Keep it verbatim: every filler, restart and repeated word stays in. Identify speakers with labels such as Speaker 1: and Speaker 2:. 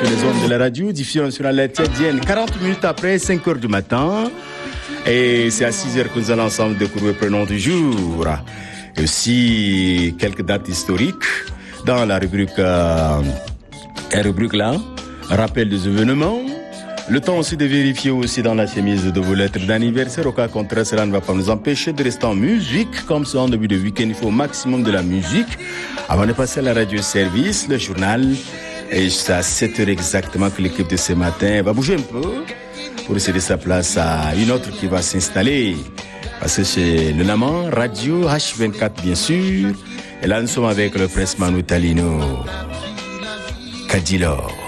Speaker 1: sur les ondes de la radio, diffusion sur la Tchadienne, quarante minutes après, cinq heures du matin. Et c'est à six heures que nous allons ensemble découvrir le prénom du jour. Et aussi quelques dates historiques dans la rubrique, euh, la rubrique là, rappel des événements. Le temps aussi de vérifier aussi dans la chemise de vos lettres d'anniversaire. Au cas contraire, cela ne va pas nous empêcher de rester en musique. Comme ça, en début de week-end, il faut au maximum de la musique. Avant de passer à la radio-service, le journal. Et c'est à sept heures exactement que l'équipe de ce matin va bouger un peu pour céder sa place à une autre qui va s'installer. Parce que c'est le Naman, Radio H vingt-quatre bien sûr. Et là, nous sommes avec le pressman Talino Kadilor.